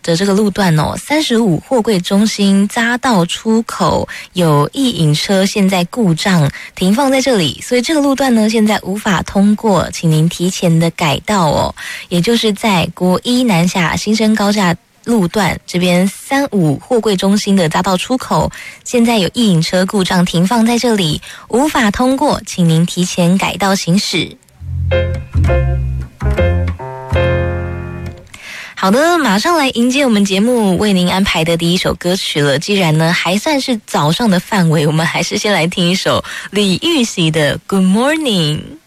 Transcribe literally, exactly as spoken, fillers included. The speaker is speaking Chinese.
的这个路段哦，三十五货柜中心匝道出口有一引车现在故障停放在这里，所以这个路段呢现在无法通过，请您提前的改道哦，也就是在国一南下新生高架路段这边三五货柜中心的匝道出口，现在有一引车故障停放在这里，无法通过，请您提前改道行驶。好的，马上来迎接我们节目为您安排的第一首歌曲了。既然呢还算是早上的范围，我们还是先来听一首李玉玺的《Good Morning》。